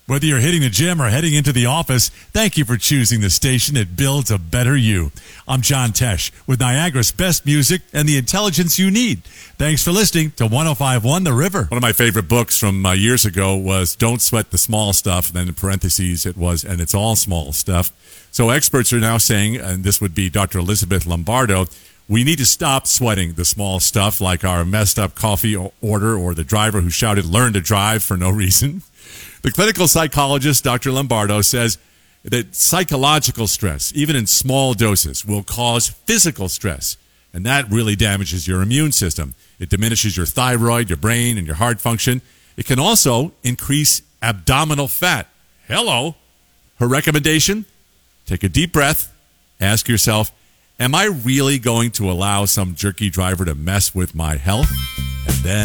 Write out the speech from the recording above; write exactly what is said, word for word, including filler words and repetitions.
Whether you're hitting the gym or heading into the office, thank you for choosing the station that builds a better you. I'm John Tesh with Niagara's best music and the intelligence you need. Thanks for listening to one oh five point one The River. One of my favorite books from uh, years ago was Don't Sweat the Small Stuff. And then in parentheses it was, and it's all small stuff. So experts are now saying, and this would be Doctor Elizabeth Lombardo, we need to stop sweating the small stuff like our messed up coffee order or the driver who shouted, learn to drive for no reason. The clinical psychologist, Doctor Lombardo, says that psychological stress, even in small doses, will cause physical stress, and that really damages your immune system. It diminishes your thyroid, your brain, and your heart function. It can also increase abdominal fat. Hello. Her recommendation? Take a deep breath. Ask yourself, am I really going to allow some jerky driver to mess with my health? And then